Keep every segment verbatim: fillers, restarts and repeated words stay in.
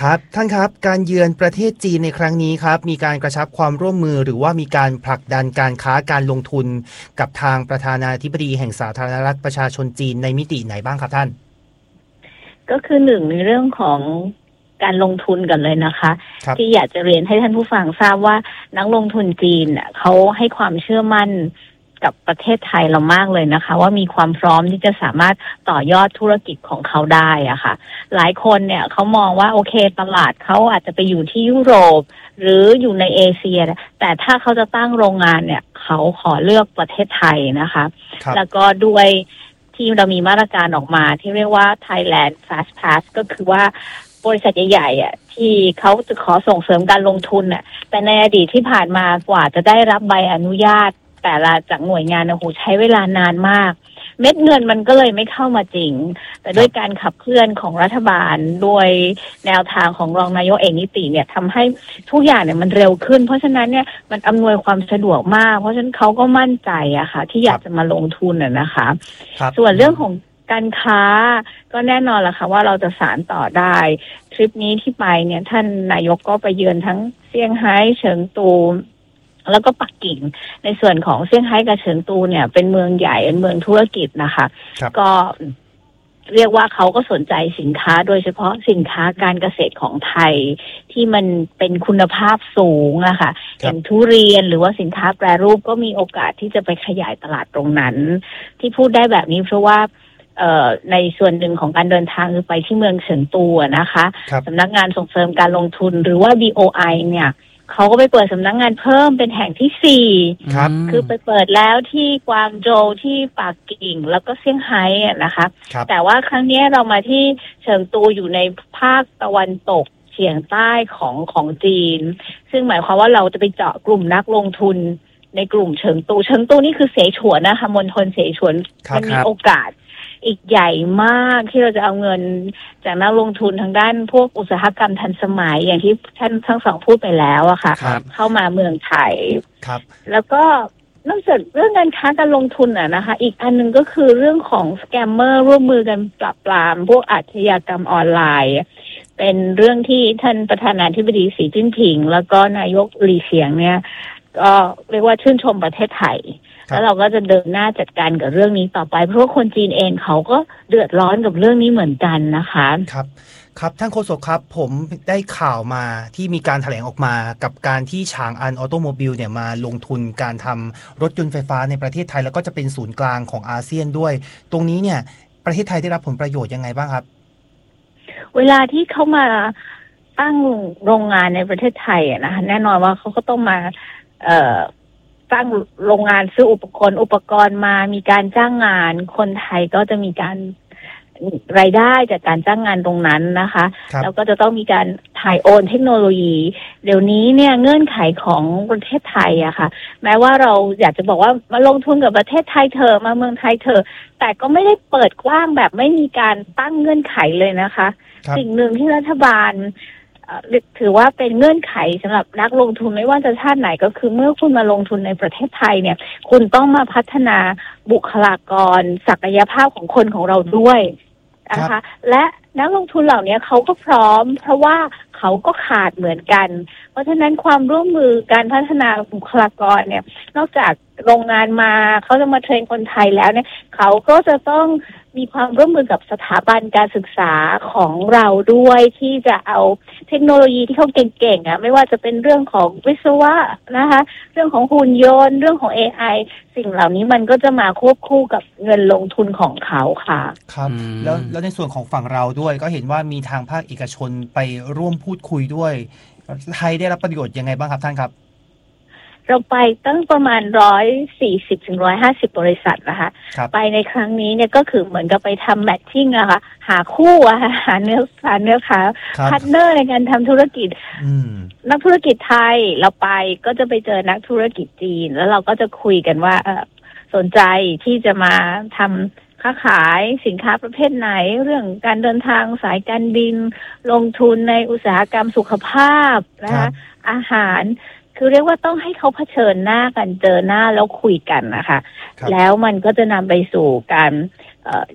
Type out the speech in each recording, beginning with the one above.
ครับท่านครับการเยือนประเทศจีนในครั้งนี้ครับมีการกระชับความร่วมมือหรือว่ามีการผลักดันการค้าการลงทุนกับทางประธานาธิบดีแห่งสาธารณรัฐประชาชนจีนในมิติไหนบ้างครับท่านก็คือหนึ่งในเรื่องของการลงทุนกันเลยนะคะที่อยากจะเรียนให้ท่านผู้ฟังทราบว่านักลงทุนจีนเขาให้ความเชื่อมั่นกับประเทศไทยเรามากเลยนะคะว่ามีความพร้อมที่จะสามารถต่อยอดธุรกิจของเขาได้อะค่ะหลายคนเนี่ยเขามองว่าโอเคตลาดเขาอาจจะไปอยู่ที่ยุโรปหรืออยู่ในเอเชียแต่ถ้าเขาจะตั้งโรงงานเนี่ยเขาขอเลือกประเทศไทยนะคะแล้วก็ด้วยที่เรามีมาตรการออกมาที่เรียกว่า Thailand Fast Pass ก็คือว่าบริษัทใหญ่ๆอ่ะที่เขาจะขอส่งเสริมการลงทุนอ่ะแต่ในอดีตที่ผ่านมากว่าจะได้รับใบอนุญาตแต่ละจากหน่วยงานโอ้โหใช้เวลานานมากเม็ดเงินมันก็เลยไม่เข้ามาจริงแต่ด้วยการขับเคลื่อนของรัฐบาลด้วยแนวทางของรองนายกเอกนิติเนี่ยทำให้ทุกอย่างเนี่ยมันเร็วขึ้นเพราะฉะนั้นเนี่ยมันอำนวยความสะดวกมากเพราะฉะนั้นเขาก็มั่นใจอะค่ะที่อยากจะมาลงทุนอะนะคะส่วนเรื่องของการค้าก็แน่นอนละค่ะว่าเราจะสานต่อได้ทริปนี้ที่ไปเนี่ยท่านนายกก็ไปเยือนทั้งเซี่ยงไฮ้เฉิงตูแล้วก็ปักกิ่งในส่วนของเซี่ยงไฮ้กับเฉิงตูเนี่ยเป็นเมืองใหญ่เป็นเมืองธุรกิจนะคะก็เรียกว่าเขาก็สนใจสินค้าโดยเฉพาะสินค้าการเกษตรของไทยที่มันเป็นคุณภาพสูงอะค่ะอย่างทุเรียนหรือว่าสินค้าแปรรูปก็มีโอกาสที่จะไปขยายตลาดตรงนั้นที่พูดได้แบบนี้เพราะว่าเอ่อในส่วนหนึ่งของการเดินทางคือไปที่เมืองเฉิงตูนะคะสำนักงานส่งเสริมการลงทุนหรือว่า บี โอ ไอ เนี่ยเขาก็ไปเปิดสำนักงานเพิ่มเป็นแห่งที่สี่ครับคือไปเปิดแล้วที่กวางโจวที่ปักกิ่งแล้วก็เซี่ยงไฮ้นะคะแต่ว่าครั้งนี้เรามาที่เฉิงตูอยู่ในภาคตะวันตกเฉียงใต้ของของจีนซึ่งหมายความว่าเราจะไปเจาะกลุ่มนักลงทุนในกลุ่มเฉิงตูเฉิงตูนี่คือเสฉวนนะคะมณฑลเสฉวนมันมีโอกาสอีกใหญ่มากที่เราจะเอาเงินจากนักลงทุนทางด้านพวกอุตสาหกรรมทันสมัยอย่างที่ท่านทั้งสองพูดไปแล้วอะค่ะเข้ามาเมืองไทยครับแล้วก็นอกจากเรื่องการค้าการลงทุนอะนะคะอีกอันนึงก็คือเรื่องของสแกมเมอร์ร่วมมือกันปราบปรามพวกอาชญากรรมออนไลน์เป็นเรื่องที่ท่านประธานาธิบดีสีจิ้นผิงแล้วก็นายกหลี่เฉียงเนี่ยก็เรียกว่าชื่นชมประเทศไทยแล้วเราก็จะเดินหน้าจัดการกับเรื่องนี้ต่อไปเพราะว่าคนจีนเองเขาก็เดือดร้อนกับเรื่องนี้เหมือนกันนะคะครับครับท่านโฆษกครับผมได้ข่าวมาที่มีการแถลงออกมากับการที่ฉางอันออโตโมบิลเนี่ยมาลงทุนการทำรถยนต์ไฟฟ้าในประเทศไทยแล้วก็จะเป็นศูนย์กลางของอาเซียนด้วยตรงนี้เนี่ยประเทศไทยได้รับผลประโยชน์ยังไงบ้างครับเวลาที่เขามาตั้งโรงงานในประเทศไทยอ่ะนะคะแน่นอนว่าเขาก็ต้องมาเอ่อตั้งโรงงานซื้ออุปกรณ์อุปกรณ์มามีการจ้างงานคนไทยก็จะมีการรายได้จากการจ้างงานตรงนั้นนะคะแล้วก็จะต้องมีการถ่ายโอนเทคโนโลยีเดี๋ยวนี้เนี่ยเงื่อนไขของประเทศไทยอะค่ะแม้ว่าเราอยากจะบอกว่ามาลงทุนกับประเทศไทยเถอะมาเมืองไทยเถอะแต่ก็ไม่ได้เปิดกว้างแบบไม่มีการตั้งเงื่อนไขเลยนะคะสิ่งหนึ่งที่รัฐบาลถือว่าเป็นเงื่อนไขสำหรับนักลงทุนไม่ว่าจะชาติไหนก็คือเมื่อคุณมาลงทุนในประเทศไทยเนี่ยคุณต้องมาพัฒนาบุคลากรศักยภาพของคนของเราด้วยนะคะและนักลงทุนเหล่านี้เขาก็พร้อมเพราะว่าเขาก็ขาดเหมือนกันเพราะฉะนั้นความร่วมมือการพัฒนาบุคลากรเนี่ยนอกจากโรงงานมาเขาจะมาเทรนคนไทยแล้วเนี่ยเขาก็จะต้องมีความร่วมมือกับสถาบันการศึกษาของเราด้วยที่จะเอาเทคโนโลยีที่เขาเก่งๆอ่ะไม่ว่าจะเป็นเรื่องของวิศวะนะคะเรื่องของหุ่นยนต์เรื่องของ เอ ไอ สิ่งเหล่านี้มันก็จะมาควบคู่กับเงินลงทุนของเขาค่ะครับแล้วแล้วในส่วนของฝั่งเราด้วยก็เห็นว่ามีทางภาคเอกชนไปร่วมพูดคุยด้วยไทยได้รับประโยชน์ยังไงบ้างครับท่านครับเราไปตั้งประมาณหนึ่งร้อยสี่สิบถึงหนึ่งร้อยห้าสิบบริษัทนะคะไปในครั้งนี้เนี่ยก็คือเหมือนกับไปทำแมทชิ่งอะค่ะหาคู่อะหาเนื้อหาเนื้อขาพาร์ทเนอร์ในการทำธุรกิจนักธุรกิจไทยเราไปก็จะไปเจอนักธุรกิจจีนแล้วเราก็จะคุยกันว่าสนใจที่จะมาทำค้าขายสินค้าประเภทไหนเรื่องการเดินทางสายการบินลงทุนในอุตสาหกรรมสุขภาพนะคะอาหารคือเรียกว่าต้องให้เขาเผชิญหน้ากันเจอหน้าแล้วคุยกันนะคะแล้วมันก็จะนำไปสู่การ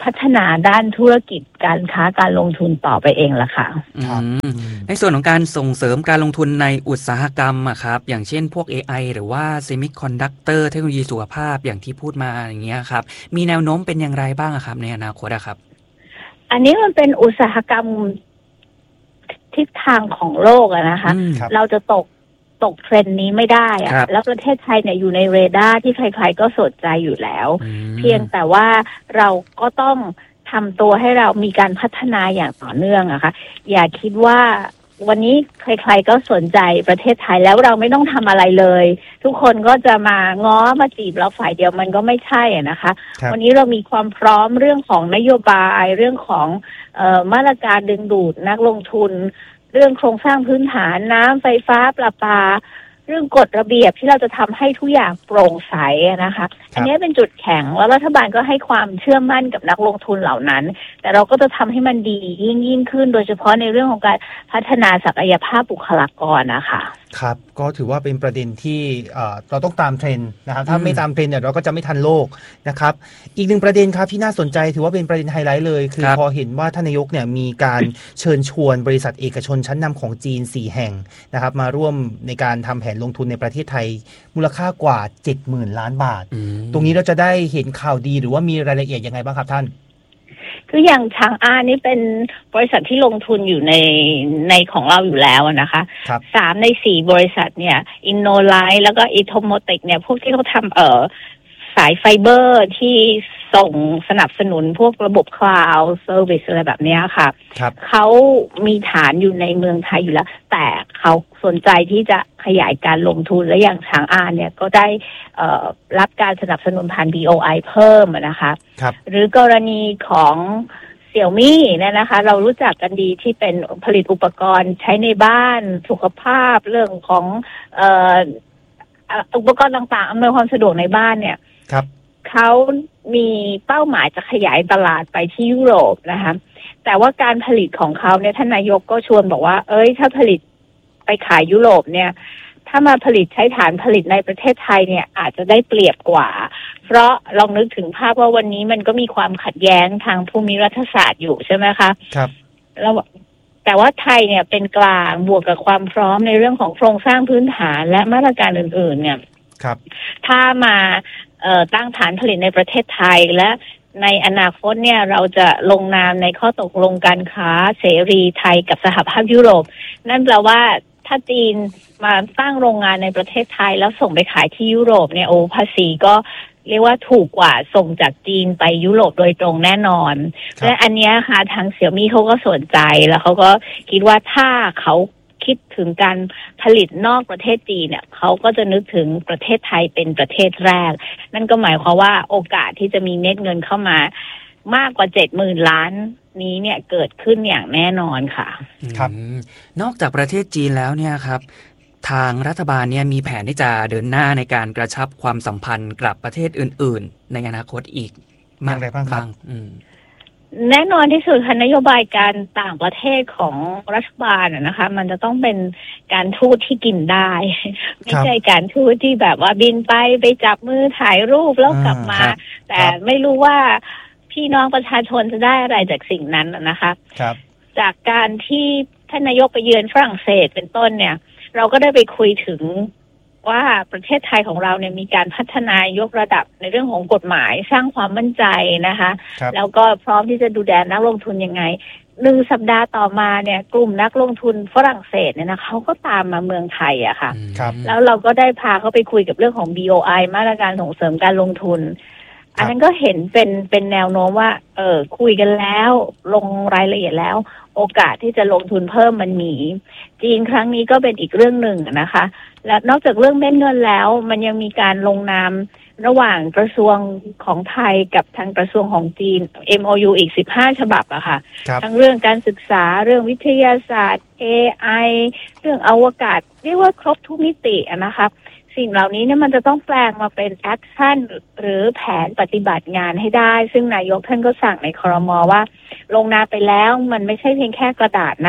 พัฒนาด้านธุรกิจการค้าการลงทุนต่อไปเองละค่ะในส่วนของการส่งเสริมการลงทุนในอุตสาหกรรมอะครับอย่างเช่นพวก เอ ไอ หรือว่า Semiconductor เทคโนโลยีสุขภาพอย่างที่พูดมาอย่างเงี้ยครับมีแนวโน้มเป็นอย่างไรบ้างครับในอนาคตอะครับอันนี้มันเป็นอุตสาหกรรมทิศทางของโลกอะนะคะเราจะตกตกเทรนด์นี้ไม่ได้อะแล้วประเทศไทยเนี่ยอยู่ในเรดาร์ที่ใครๆก็สนใจอยู่แล้วเพียงแต่ว่าเราก็ต้องทำตัวให้เรามีการพัฒนาอย่างต่อเนื่องอะค่ะอย่าคิดว่าวันนี้ใครๆก็สนใจประเทศไทยแล้วเราไม่ต้องทำอะไรเลยทุกคนก็จะมาง้อมาจีบเราฝ่ายเดียวมันก็ไม่ใช่อะนะคะวันนี้เรามีความพร้อมเรื่องของนโยบายเรื่องของเอ่อมาตรการดึงดูดนักลงทุนเรื่องโครงสร้างพื้นฐานน้ำไฟฟ้าประปาเรื่องกฎระเบียบที่เราจะทำให้ทุกอย่างโปร่งใสนะคะอันนี้เป็นจุดแข็งแล้วรัฐบาลก็ให้ความเชื่อมั่นกับนักลงทุนเหล่านั้นแต่เราก็จะทำให้มันดียิ่งยิ่งขึ้นโดยเฉพาะในเรื่องของการพัฒนาศักยภาพบุคลากรนะคะครับก็ถือว่าเป็นประเด็นที่เราต้องตามเทรนด์นะครับถ้าไม่ตามเทรนด์เนี่ยเราก็จะไม่ทันโลกนะครับอีกหนึ่งประเด็นครับที่น่าสนใจถือว่าเป็นประเด็นไฮไลท์เลยคือพอเห็นว่าท่านนายกเนี่ยมีการเชิญชวนบริษัทเอกชนชั้นนำของจีนสี่แห่งนะครับมาร่วมในการทำแผนลงทุนในประเทศไทยมูลค่ากว่า เจ็ดหมื่น ล้านบาทตรงนี้เราจะได้เห็นข่าวดีหรือว่ามีรายละเอียดยังไงบ้างครับท่านคืออย่างชางอานี่เป็นบริษัทที่ลงทุนอยู่ในในของเราอยู่แล้วนะคะสามในสี่บริษัทเนี่ยอินโนไลท์แล้วก็อีโทโมเทคเนี่ยพวกที่เขาทำเอ่อสายไฟเบอร์ที่ส่งสนับสนุนพวกระบบคลาวด์เซอร์วิสอะไรแบบนี้ค่ะเขามีฐานอยู่ในเมืองไทยอยู่แล้วแต่เขาสนใจที่จะขยายการลงทุนและอย่างชางอาเนี่ยก็ได้รับการสนับสนุนผ่าน บี โอ ไอ เพิ่มนะคะหรือกรณีของเสี่ยวมี่เนี่ยนะคะเรารู้จักกันดีที่เป็นผลิตอุปกรณ์ใช้ในบ้านสุขภาพเรื่องของเอ่ออุปกรณ์ต่างๆอำนวยความสะดวกในบ้านเนี่ยเขามีเป้าหมายจะขยายตลาดไปที่ยุโรปนะคะแต่ว่าการผลิตของเขาเนี่ยท่านนายกก็ชวนบอกว่าเอ้ยถ้าผลิตไปขายยุโรปเนี่ยถ้ามาผลิตใช้ฐานผลิตในประเทศไทยเนี่ยอาจจะได้เปรียบกว่าเพราะลองนึกถึงภาพว่าวันนี้มันก็มีความขัดแย้งทางภูมิรัฐศาสตร์อยู่ใช่ไหมคะครับแล้วแต่ว่าไทยเนี่ยเป็นกลางบวกกับความพร้อมในเรื่องของโครงสร้างพื้นฐานและมาตรการอื่นๆเนี่ยครับถ้ามาเอ่อตั้งฐานผลิตในประเทศไทยและในอนาคตเนี่ยเราจะลงนามในข้อตกลงการค้าเสรีไทยกับสหภาพยุโรปนั่นแปลว่าถ้าจีนมาตั้งโรงงานในประเทศไทยแล้วส่งไปขายที่ยุโรปเนี่ยโอ้ภาษีก็เรียกว่าถูกกว่าส่งจากจีนไปยุโรปโดยตรงแน่นอนและอันนี้ค่ะทางเสี่ยวมี่เขาก็สนใจแล้วเขาก็คิดว่าถ้าเขาคิดถึงการผลิตนอกประเทศจีนเนี่ยเขาก็จะนึกถึงประเทศไทยเป็นประเทศแรกนั่นก็หมายความว่าโอกาสที่จะมีเม็ดเงินเข้ามามากกว่า เจ็ดหมื่น ล้านนี้เนี่ยเกิดขึ้นอย่างแน่นอนค่ะครับนอกจากประเทศจีนแล้วเนี่ยครับทางรัฐบาลเนี่ยมีแผนที่จะเดินหน้าในการกระชับความสัมพันธ์กับประเทศอื่นๆในอนาคตอีกมากอะไรบ้างครับแน่นอนที่สุดค่ะนโยบายการต่างประเทศของรัฐบาลนะคะมันจะต้องเป็นการทูตที่กินได้ไม่ใช่การทูตที่แบบว่าบินไปไปจับมือถ่ายรูปแล้วกลับมาแต่ไม่รู้ว่าพี่น้องประชาชนจะได้อะไรจากสิ่งนั้นนะคะจากการที่ท่านนายกไปเยือนฝรั่งเศสเป็นต้นเนี่ยเราก็ได้ไปคุยถึงว่าประเทศไทยของเราเนี่ยมีการพัฒนายกระดับในเรื่องของกฎหมายสร้างความมั่นใจนะคะแล้วก็พร้อมที่จะดูแลนักลงทุนยังไงหนึ่งสัปดาห์ต่อมาเนี่ยกลุ่มนักลงทุนฝรั่งเศสเนี่ยนะเขาก็ตามมาเมืองไทยอะค่ะแล้วเราก็ได้พาเขาไปคุยกับเรื่องของ บี โอ ไอ มาตรการส่งเสริมการลงทุนอันนั้นก็เห็นเป็นเป็นแนวโน้มว่าเออคุยกันแล้วลงรายละเอียดแล้วโอกาสที่จะลงทุนเพิ่มมันมีจีนครั้งนี้ก็เป็นอีกเรื่องหนึ่งนะคะและนอกจากเรื่องเม็ดเงินแล้วมันยังมีการลงนามระหว่างกระทรวงของไทยกับทางกระทรวงของจีน เอ็ม โอ ยู อีกสิบห้าฉบับอะค่ะทั้งเรื่องการศึกษาเรื่องวิทยาศาสตร์ เอ ไอ เรื่องอวกาศเรียกว่าครบทุกมิตินะคะสิ่งเหล่านี้เนี่ยมันจะต้องแปลงมาเป็นแอคชั่นหรือแผนปฏิบัติงานให้ได้ซึ่งนายกท่านก็สั่งในครม.ว่าลงนามไปแล้วมันไม่ใช่เพียงแค่กระดาษนะ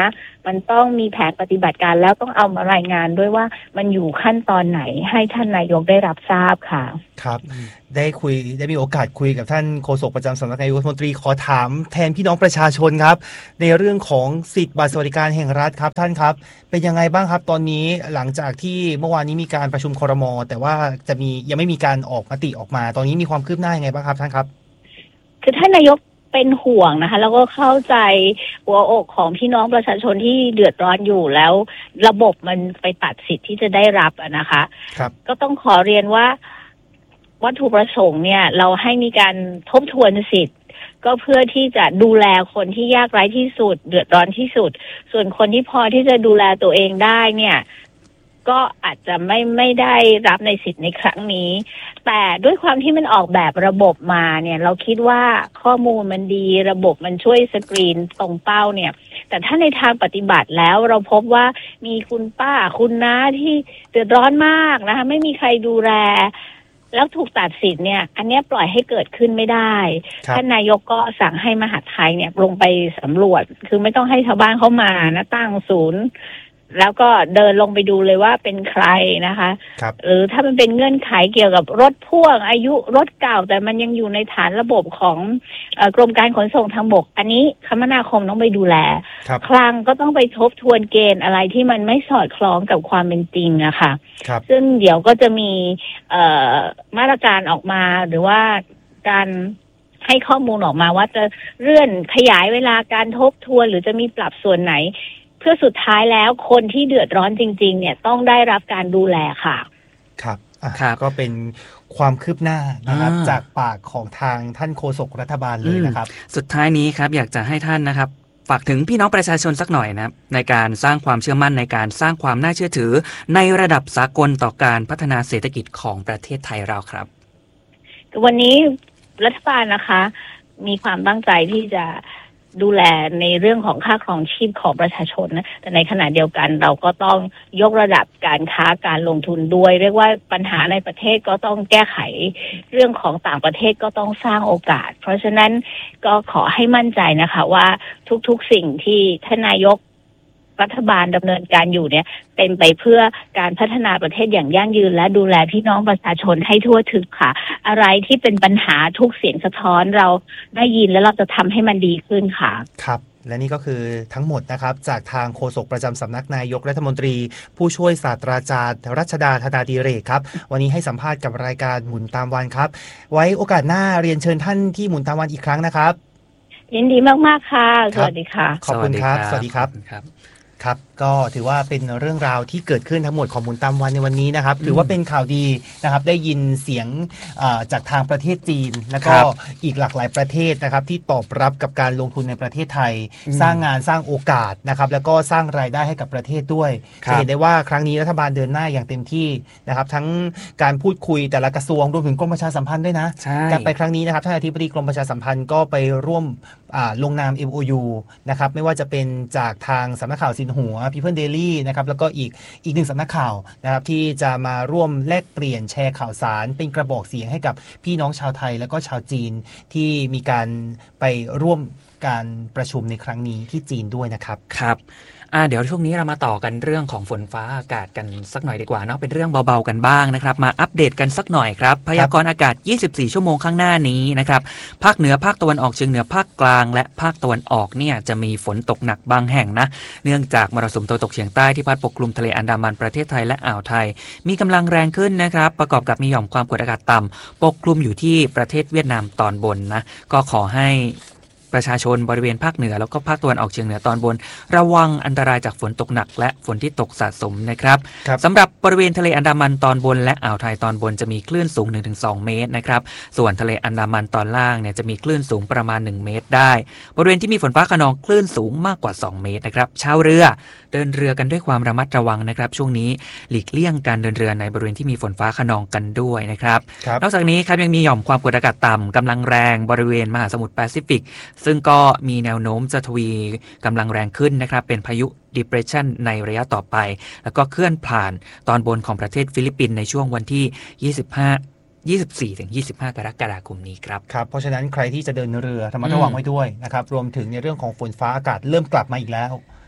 มันต้องมีแผนปฏิบัติการแล้วต้องเอามารายงานด้วยว่ามันอยู่ขั้นตอนไหนให้ท่านนายกได้รับทราบค่ะครับได้คุยได้มีโอกาสคุยกับท่านโฆษกประจำสำนักนายกรัฐมนตรีขอถามแทนพี่น้องประชาชนครับในเรื่องของสิทธิบัตรสวัสดิการแห่งรัฐครับท่านครับเป็นยังไงบ้างครับตอนนี้หลังจากที่เมื่อวานนี้มีการประชุมครม.แต่ว่าจะมียังไม่มีการออกมติออกมาตอนนี้มีความคืบหน้ายังไงบ้างครับท่านครับคือท่านนายกเป็นห่วงนะคะแล้วก็เข้าใจหัวอกของพี่น้องประชาชนที่เดือดร้อนอยู่แล้วระบบมันไปตัดสิทธิ์ที่จะได้รับนะคะครับก็ต้องขอเรียนว่าวัตถุประสงค์เนี่ยเราให้มีการทบทวนสิทธิ์ก็เพื่อที่จะดูแลคนที่ยากไร้ที่สุดเดือดร้อนที่สุดส่วนคนที่พอที่จะดูแลตัวเองได้เนี่ยก็อาจจะไม่ไม่ได้รับในสิทธิ์ในครั้งนี้แต่ด้วยความที่มันออกแบบระบบมาเนี่ยเราคิดว่าข้อมูลมันดีระบบมันช่วยสกรีนตรงเป้าเนี่ยแต่ถ้าในทางปฏิบัติแล้วเราพบว่ามีคุณป้าคุณน้าที่เดือดร้อนมากนะคะไม่มีใครดูแลแล้วถูกตัดสิทธิ์เนี่ยอันนี้ปล่อยให้เกิดขึ้นไม่ได้ท่านนายกก็สั่งให้มหาดไทยเนี่ยลงไปสำรวจคือไม่ต้องให้ชาวบ้านเข้ามานะตั้งศูนย์แล้วก็เดินลงไปดูเลยว่าเป็นใครนะคะหรือถ้ามันเป็นเงื่อนไขเกี่ยวกับรถพ่วงอายุรถเก่าแต่มันยังอยู่ในฐานระบบของเอ่อกรมการขนส่งทางบกอันนี้คมนาคมต้องไปดูแลคลังก็ต้องไปทบทวนเกณฑ์อะไรที่มันไม่สอดคล้องกับความเป็นจริงอะค่ะซึ่งเดี๋ยวก็จะมีเอ่อมาตรการออกมาหรือว่าการให้ข้อมูลออกมาว่าจะเลื่อนขยายเวลาการทบทวนหรือจะมีปรับส่วนไหนเพื่อสุดท้ายแล้วคนที่เดือดร้อนจริงๆเนี่ยต้องได้รับการดูแลค่ะครับก็เป็นความคืบหน้านะครับจากปากของทางท่านโฆษกรัฐบาลเลยนะครับสุดท้ายนี้ครับอยากจะให้ท่านนะครับฝากถึงพี่น้องประชาชนสักหน่อยนะในการสร้างความเชื่อมั่นในการสร้างความน่าเชื่อถือในระดับสากลต่อการพัฒนาเศรษฐกิจของประเทศไทยเราครับวันนี้รัฐบาลนะคะมีความตั้งใจที่จะดูแลในเรื่องของค่าครองชีพของประชาชนนะแต่ในขณะเดียวกันเราก็ต้องยกระดับการค้าการลงทุนด้วยเรียกว่าปัญหาในประเทศก็ต้องแก้ไขเรื่องของต่างประเทศก็ต้องสร้างโอกาสเพราะฉะนั้นก็ขอให้มั่นใจนะคะว่าทุกๆสิ่งที่ท่านนายกรัฐบาลดำเนินการอยู่เนี่ยเป็นไปเพื่อการพัฒนาประเทศอย่างยั่งยืนและดูแลพี่น้องประชาชนให้ทั่วถึงค่ะอะไรที่เป็นปัญหาทุกเสียงสะท้อนเราได้ยินแล้วเราจะทำให้มันดีขึ้นค่ะครับและนี่ก็คือทั้งหมดนะครับจากทางโฆษกประจำสำนักนายกรัฐมนตรีผู้ช่วยศาสตราจารย์รัชดาธนาดิเรกครับวันนี้ให้สัมภาษณ์กับรายการหมุนตามวันครับไว้โอกาสหน้าเรียนเชิญท่านที่หมุนตามวันอีกครั้งนะครับยินดีมากๆค่ะสวัสดีค่ะขอบคุณครับสวัสดีครับครับก็ถือว่าเป็นเรื่องราวที่เกิดขึ้นทั้งหมดของหมุนตามวันในวันนี้นะครับถือว่าเป็นข่าวดีนะครับได้ยินเสียงจากทางประเทศจีนแล้วก็อีกหลากหลายประเทศนะครับที่ตอบรับกับการลงทุนในประเทศไทยสร้างงานสร้างโอกาสนะครับแล้วก็สร้างรายได้ให้กับประเทศด้วยจะเห็นได้ว่าครั้งนี้รัฐบาลเดินหน้าอย่างเต็มที่นะครับทั้งการพูดคุยแต่ละกระทรวงรวมถึงกรมประชาสัมพันธ์ด้วยนะการไปครั้งนี้นะครับท่านอธิบดีกรมประชาสัมพันธ์ก็ไปร่วมลงนาม เอ็ม โอ ยู นะครับไม่ว่าจะเป็นจากทางสำนักข่าวซินหัว People Daily นะครับแล้วก็อีกอีกหนึ่งสำนักข่าวนะครับที่จะมาร่วมแลกเปลี่ยนแชร์ข่าวสารเป็นกระบอกเสียงให้กับพี่น้องชาวไทยแล้วก็ชาวจีนที่มีการไปร่วมการประชุมในครั้งนี้ที่จีนด้วยนะครับครับอ่าเดี๋ยวช่วงนี้เรามาต่อกันเรื่องของฝนฟ้าอากาศกันสักหน่อยดีกว่าเนาะเป็นเรื่องเบาๆกันบ้างนะครับมาอัปเดตกันสักหน่อยครับพยากรณ์อากาศยี่สิบสี่ชั่วโมงข้างหน้านี้นะครับภาคเหนือภาคตะวันออกเฉียงเหนือภาคกลางและภาคตะวันออกเนี่ยจะมีฝนตกหนักบางแห่งนะเนื่องจากมรสุมตะวันตกเฉียงใต้ที่พัดปกคลุมทะเลอันดามันประเทศไทยและอ่าวไทยมีกำลังแรงขึ้นนะครับประกอบกับมีหย่อมความกดอากาศต่ำปกคลุมอยู่ที่ประเทศเวียดนามตอนบนนะก็ขอให้ประชาชนบริเวณภาคเหนือแล้วก็ภาคตะวันออกเฉียงเหนือตอนบนระวังอันตรายจากฝนตกหนักและฝนที่ตกสะสมนะครับสำหรับบริเวณทะเลอันดามันตอนบนและอ่าวไทยตอนบนจะมีคลื่นสูง หนึ่งถึงสอง เมตรนะครับส่วนทะเลอันดามันตอนล่างเนี่ยจะมีคลื่นสูงประมาณหนึ่งเมตรได้บริเวณที่มีฝนฟ้าคะนองคลื่นสูงมากกว่าสองเมตรนะครับชาวเรือเดินเรือกันด้วยความระมัดระวังนะครับช่วงนี้หลีกเลี่ยงการเดินเรือในบริเวณที่มีฝนฟ้าคะนองกันด้วยนะครับนอกจากนี้ครับยังมีหย่อมความกดอากาศต่ำกำลังแรงบริเวณมหาสมุทรแปซิฟิกซึ่งก็มีแนวโน้มจะทวีกำลังแรงขึ้นนะครับเป็นพายุ depression ในระยะต่อไปแล้วก็เคลื่อนผ่านตอนบนของประเทศฟิลิปปินส์ในช่วงวันที่ยี่สิบห้า ยี่สิบสี่ถึงยี่สิบห้ากรกฎาคมนี้ครับครับเพราะฉะนั้นใครที่จะเดินเรือระมัดระวังไว้ด้วยนะครับรวมถึงในเรื่องของฝนฟ้าอากาศเริ่มกลับมาอีกแล้ว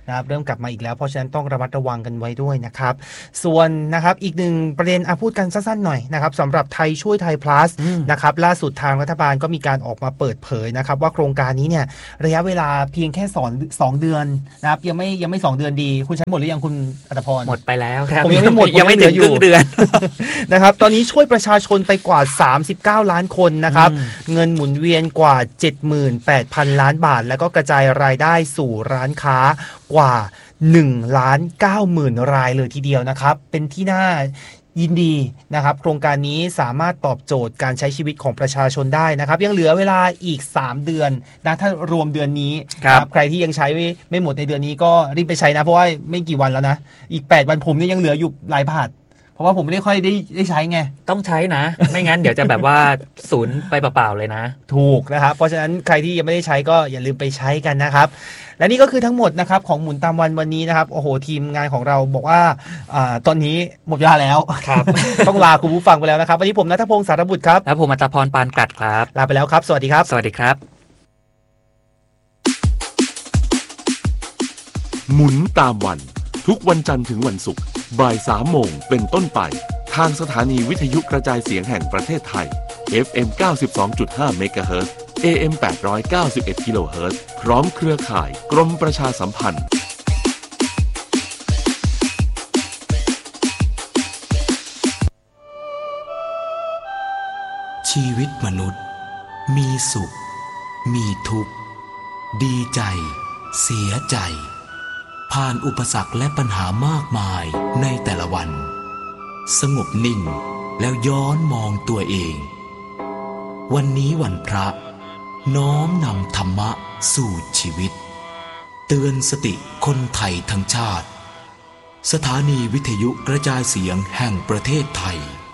นะครับเริ่มกลับมาอีกแล้วเพราะฉะนั้นต้องระมัดระวังกันไว้ด้วยนะครับส่วนนะครับอีกหนึ่งประเด็นอาพูดกันสั้นๆหน่อยนะครับสำหรับไทยช่วยไทย plus นะครับล่าสุดทางรัฐบาลก็มีการออกมาเปิดเผยนะครับว่าโครงการนี้เนี่ยระยะเวลาเพียงแค่สองสองเดือนนะครับยังไม่ยังไม่สองเดือนดีคุณใช้หมดหรือยังคุณอัตภพรหมดไปแล้วครับผมยังไม่หมดยังไม่ถึงครึ่งเดือนนะครับตอนนี้ช่วยประชาชนไปกว่าสามสิบเก้าล้านคนนะครับเงินหมุนเวียนกว่า เจ็ดหมื่นแปดพัน ล้านบาทแล้วก็กระจายรายได้สู่ร้านค้ากว่าหนึ่งล้านเก้าหมื่นรายเลยทีเดียวนะครับเป็นที่น่ายินดีนะครับโครงการนี้สามารถตอบโจทย์การใช้ชีวิตของประชาชนได้นะครับยังเหลือเวลาอีกสามเดือนนะถ้ารวมเดือนนี้ครับใครที่ยังใช้ไม่ไม่หมดในเดือนนี้ก็รีบไปใช้นะเพราะว่าไม่กี่วันแล้วนะอีกแปดวันผมเนี่ยยังเหลืออยู่หลายบาทเพราะว่าผมไม่ได้ค่อยได้ได้ใช้ไงต้องใช้นะไม่งั้นเดี๋ยวจะแบบว่าศูนย์ไปเปล่าๆเลยนะถูกนะครับเพราะฉะนั้นใครที่ยังไม่ได้ใช้ก็อย่าลืมไปใช้กันนะครับและนี่ก็คือทั้งหมดนะครับของหมุนตามวันวันนี้นะครับโอ้โหทีมงานของเราบอกว่าอ่าตอนนี้หมดเวลาแล้วครับ ต้องลาคุณผู้ฟังไปแล้วนะครับวันนี้ผมณัฐพงศ์สารบุตรครับและผมอัตภพรปานกลัดครับลาไปแล้วครับสวัสดีครับสวัสดีครับหมุนตามวันทุกวันจันทร์ถึงวันศุกร์บ่ายสามโมงเป็นต้นไปทางสถานีวิทยุกระจายเสียงแห่งประเทศไทย เอฟ เอ็ม เก้าสิบสองจุดห้า เมกะเฮิรตซ์ เอ เอ็ม แปดร้อยเก้าสิบเอ็ด กิโลเฮิรตซ์พร้อมเครือข่ายกรมประชาสัมพันธ์ชีวิตมนุษย์มีสุขมีทุกข์ดีใจเสียใจผ่านอุปสรรคและปัญหามากมายในแต่ละวันสงบนิ่งแล้วย้อนมองตัวเองวันนี้วันพระน้อมนำธรรมะสู่ชีวิตเตือนสติคนไทยทั้งชาติสถานีวิทยุกระจายเสียงแห่งประเทศไทย